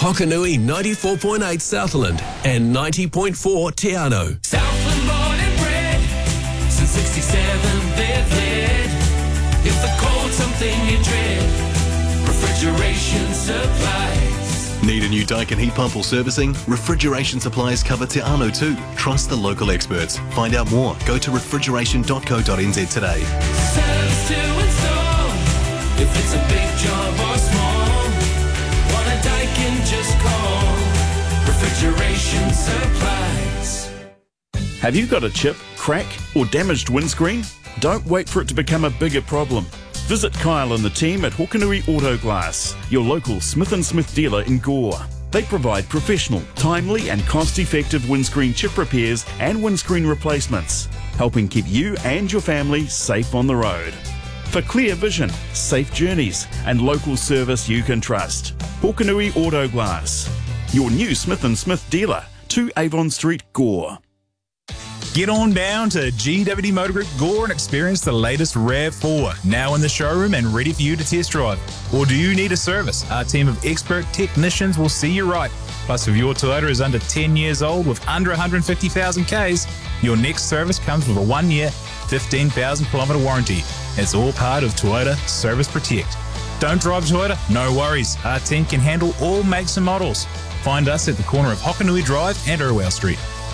Hokanui 94.8 Southland and 90.4 Te Anau. Southland born and bred, since 67 they've led. If the cold's something you dread, refrigeration supplies. Need a new Daikin heat pump or servicing? Refrigeration supplies cover Te Anau too. Trust the local experts. Find out more. Go to refrigeration.co.nz today. Service to install, if it's a big job or small. Want a Daikin, just call Refrigeration Supplies. Have you got a chip, crack or damaged windscreen? Don't wait for it to become a bigger problem. Visit Kyle and the team at Hokanui Auto Glass, your local Smith & Smith dealer in Gore. They provide professional, timely and cost-effective windscreen chip repairs and windscreen replacements, helping keep you and your family safe on the road. For clear vision, safe journeys and local service you can trust, Hokanui Auto Glass, your new Smith & Smith dealer, 2 Avon Street, Gore. Get on down to GWD Motor Group Gore and experience the latest RAV4, now in the showroom and ready for you to test drive. Or do you need a service? Our team of expert technicians will see you right. Plus, if your Toyota is under 10 years old with under 150,000 Ks, your next service comes with a 1-year, 15,000 kilometre warranty. It's all part of Toyota Service Protect. Don't drive a Toyota? No worries. Our team can handle all makes and models. Find us at the corner of Hokanui Drive and Irwell Street.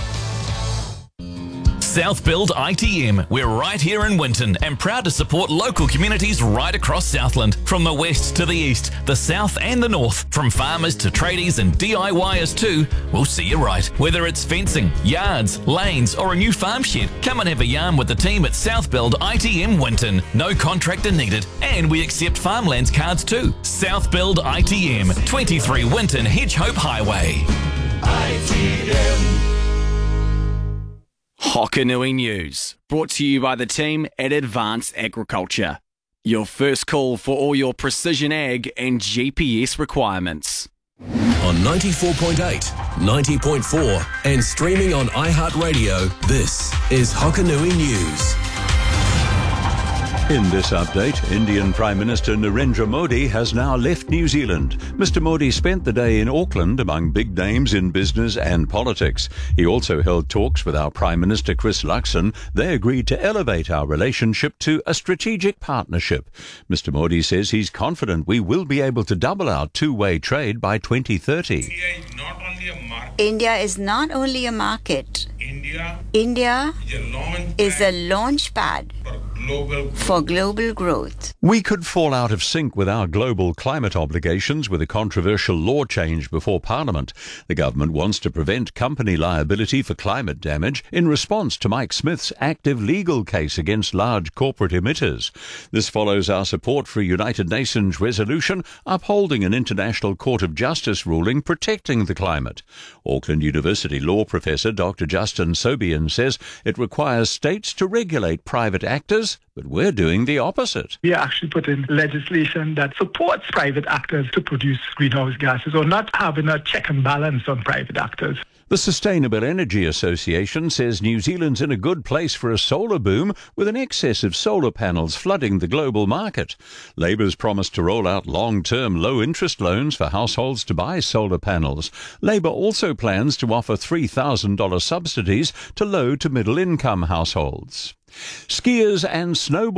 Southbuild ITM. We're right here in Winton and proud to support local communities right across Southland. From the west to the east, the south and the north, from farmers to tradies and DIYers too, we'll see you right. Whether it's fencing, yards, lanes or a new farm shed, come and have a yarn with the team at Southbuild ITM Winton. No contractor needed and we accept farmlands cards too. Southbuild ITM, 23 Winton Hedgehope Highway. ITM. Hokanui News, brought to you by the team at Advanced Agriculture. Your first call for all your precision ag and GPS requirements. On 94.8, 90.4 and streaming on iHeartRadio, this is Hokanui News. In this update, Indian Prime Minister Narendra Modi has now left New Zealand. Mr. Modi spent the day in Auckland among big names in business and politics. He also held talks with our Prime Minister Chris Luxon. They agreed to elevate our relationship to a strategic partnership. Mr. Modi says he's confident we will be able to double our two-way trade by 2030. India is not only a market. India is a launch pad for global growth. We could fall out of sync with our global climate obligations with a controversial law change before Parliament. The government wants to prevent company liability for climate damage in response to Mike Smith's active legal case against large corporate emitters. This follows our support for a United Nations resolution upholding an International Court of Justice ruling protecting the climate. Auckland University law professor Dr. Justin Sobian says it requires states to regulate private actors, but we're doing the opposite. We actually put in legislation that supports private actors to produce greenhouse gases, or not having a check and balance on private actors. The Sustainable Energy Association says New Zealand's in a good place for a solar boom with an excess of solar panels flooding the global market. Labour's promised to roll out long-term low-interest loans for households to buy solar panels. Labour also plans to offer $3,000 subsidies to low to middle-income households. Skiers and snowboarders